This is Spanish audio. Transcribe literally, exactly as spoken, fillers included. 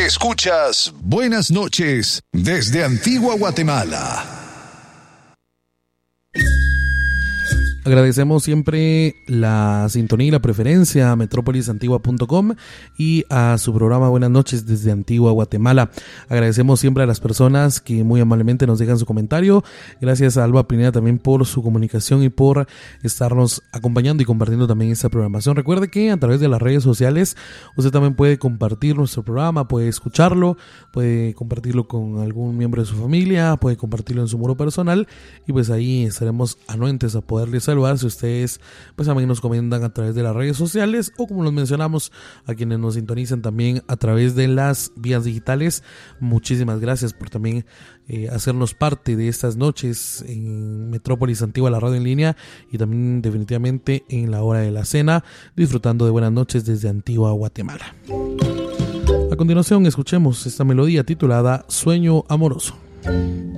Escuchas Buenas noches desde Antigua Guatemala. Agradecemos siempre la sintonía y la preferencia a metrópolis antigua punto com y a su programa Buenas noches desde Antigua Guatemala. Agradecemos siempre a las personas que muy amablemente nos dejan su comentario. Gracias a Alba Pineda también por su comunicación y por estarnos acompañando y compartiendo también esta programación. Recuerde que a través de las redes sociales usted también puede compartir nuestro programa, puede escucharlo, puede compartirlo con algún miembro de su familia, puede compartirlo en su muro personal y pues ahí estaremos anuentes a poderles saludar si ustedes pues también nos comentan a través de las redes sociales o como los mencionamos a quienes nos sintonizan también a través de las vías digitales. Muchísimas gracias por también eh, hacernos parte de estas noches en Metrópolis Antigua, la radio en línea, y también definitivamente en la hora de la cena, disfrutando de Buenas noches desde Antigua Guatemala. A continuación escuchemos esta melodía titulada Sueño Amoroso.